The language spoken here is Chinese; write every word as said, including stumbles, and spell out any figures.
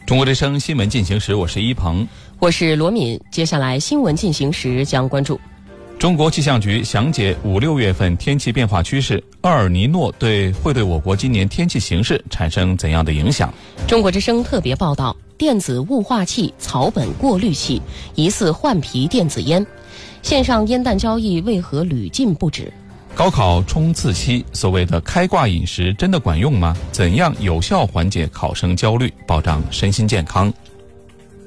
中国之声新闻进行时，我是一鹏， 我是罗敏。接下来新闻进行时将关注： 中国气象局详解五六月份天气变化趋势，厄尔尼诺对会对我国今年天气形势产生怎样的影响？ 中国之声特别报道：电子雾化器、草本过滤器疑似换皮电子烟，线上烟弹交易为何屡禁不止？ 高考冲刺期，所谓的开挂饮食真的管用吗？怎样有效缓解考生焦虑，保障身心健康？